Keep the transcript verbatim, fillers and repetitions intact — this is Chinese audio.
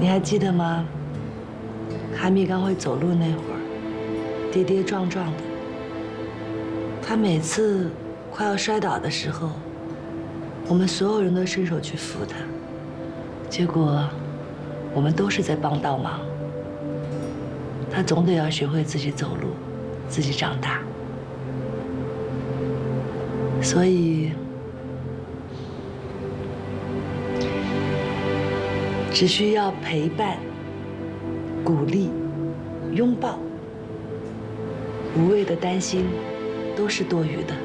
你还记得吗？哈密刚会走路那会儿，跌跌撞撞的。他每次快要摔倒的时候，我们所有人都伸手去扶他，结果我们都是在帮倒忙。他总得要学会自己走路，自己长大。所以，只需要陪伴、鼓励、拥抱，无谓的担心都是多余的。